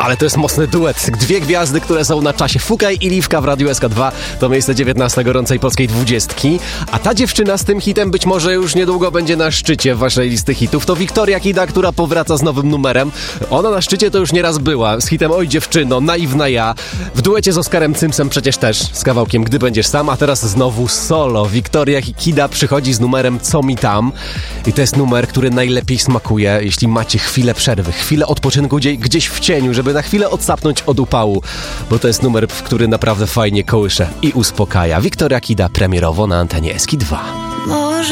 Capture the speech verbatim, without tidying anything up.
Ale to jest mocny duet. Dwie gwiazdy, które są na czasie. Fukaj i Liwka w Radiu S K dwa. To miejsce dziewiętnaste gorącej polskiej dwudziestki. A ta dziewczyna z tym hitem być może już niedługo będzie na szczycie waszej listy hitów. To Wiktoria Kida, która powraca z nowym numerem. Ona na szczycie to już nieraz była. Z hitem Oj dziewczyno, naiwna ja. W duecie z Oskarem Cymsem przecież też. Z kawałkiem Gdy będziesz sam. A teraz znowu solo. Wiktoria Kida przychodzi z numerem Co mi tam. I to jest numer, który najlepiej smakuje, jeśli macie chwilę przerwy, chwilę odpoczynku gdzieś w cieniu, żeby na chwilę odsapnąć od upału, bo to jest numer, który naprawdę fajnie kołysze i uspokaja. Wiktoria Kida premierowo na antenie S K dwa.